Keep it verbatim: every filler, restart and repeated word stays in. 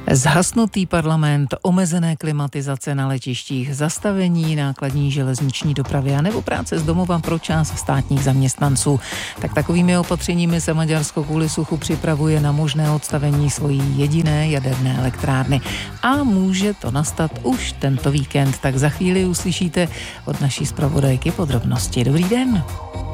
Zhasnutý parlament, omezené klimatizace na letištích, zastavení nákladní železniční dopravy a nebo práce z domova pro část státních zaměstnanců. Tak takovými opatřeními se Maďarsko kvůli suchu připravuje na možné odstavení svojí jediné jaderné elektrárny. A může to nastat už tento víkend, tak za chvíli uslyšíte od naší zpravodajky podrobnosti. Dobrý den.